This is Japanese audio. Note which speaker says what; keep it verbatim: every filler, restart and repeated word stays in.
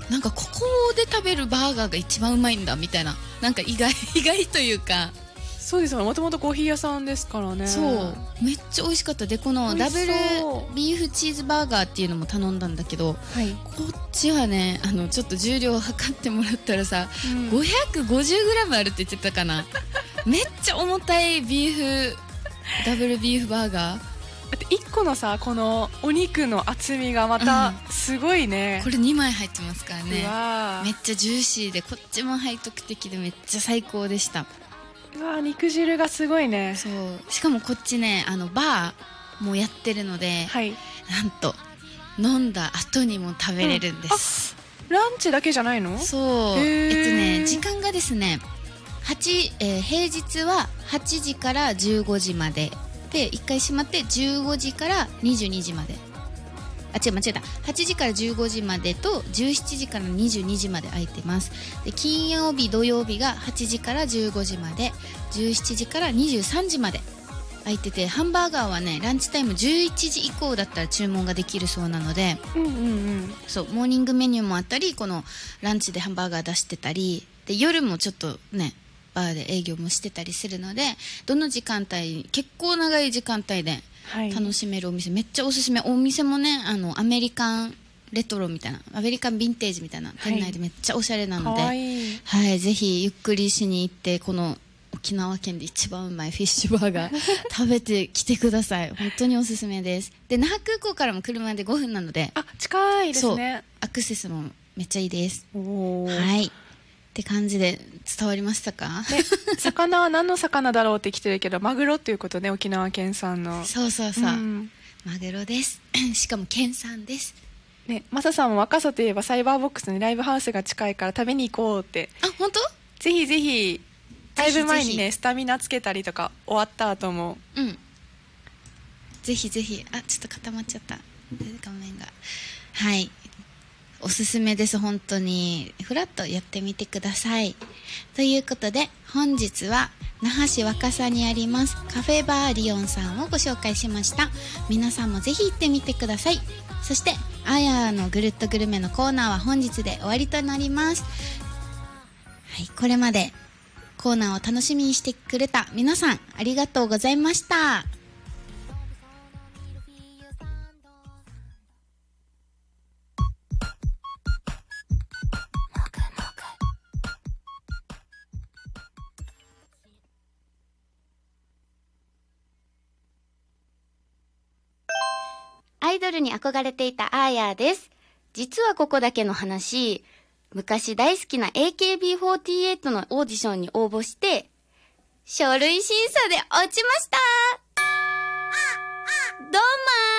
Speaker 1: なんかここで食べるバーガーが一番うまいんだみたいな、なんか意外意外というか。
Speaker 2: そうですよね、もともとコーヒー屋さんですからね。
Speaker 1: そうめっちゃ美味しかった。でこのダブルビーフチーズバーガーっていうのも頼んだんだけど、
Speaker 2: はい、
Speaker 1: こっちはね、あのちょっと重量測ってもらったらさ、うん、ごひゃくごじゅうグラム あるって言ってたかなめっちゃ重たいビーフダブルビーフバーガーだ
Speaker 2: っていっこのさ、このお肉の厚みがまたすごいね、
Speaker 1: うん、これにまい入ってますからね。
Speaker 2: うわ
Speaker 1: めっちゃジューシーで、こっちも背徳的でめっちゃ最高でした。
Speaker 2: うわ肉汁がすごいね。
Speaker 1: そうしかもこっちね、あのバーもやってるので、はい、なんと飲んだ後にも食べれるんです、
Speaker 2: うん、ランチだけじゃないの？
Speaker 1: そうえっとね時間がですねはち、えー、平日ははちじからじゅうごじまででいっかい閉まってじゅうごじからにじゅうにじまで、あ違う間違えた、はちじからじゅうごじまでとじゅうしちじからにじゅうにじまで空いてます。で金曜日土曜日がはちじからじゅうごじまで、じゅうしちじからにじゅうさんじまで空いてて、ハンバーガーはねランチタイムじゅういちじ以降だったら注文ができるそうなので、うんうんうん、そうモーニングメニューもあったり、このランチでハンバーガー出してたりで、夜もちょっとねバーで営業もしてたりするので、どの時間帯結構長い時間帯で楽しめるお店、はい、めっちゃおすすめ。お店もね、あのアメリカンレトロみたいな、アメリカンヴィンテージみたいな店内でめっちゃおしゃれなので、はい、はい、ぜひゆっくりしに行って、この沖縄県で一番うまいフィッシュバーガー食べてきてください。本当におすすめです。で那覇空港からも車でごふんなので、
Speaker 2: あ近いですね。
Speaker 1: アクセスもめっちゃいいです。はいって感じで伝わりましたか、
Speaker 2: ね、魚は何の魚だろうって来てるけど、マグロっていうことね、沖縄県産の。
Speaker 1: そうそうそう、うん、マグロですしかも県産です
Speaker 2: ね。マサさんも若さといえばサイバーボックスにライブハウスが近いから食べに行こうって。
Speaker 1: あ本当？
Speaker 2: ぜひぜひライブ前にねスタミナつけたりとか、終わった後も
Speaker 1: うんぜひぜひ。あちょっと固まっちゃった画面が。はいおすすめです。本当にフラッとやってみてください。ということで本日は那覇市若狭にありますカフェバーリオンさんをご紹介しました。皆さんもぜひ行ってみてください。そしてあやのぐるっとグルメのコーナーは本日で終わりとなります。はい、これまでコーナーを楽しみにしてくれた皆さんありがとうございました。アイドルに憧れていたアーヤーです。実はここだけの話、昔大好きな エーケービーフォーティーエイト のオーディションに応募して、書類審査で落ちました。どうもー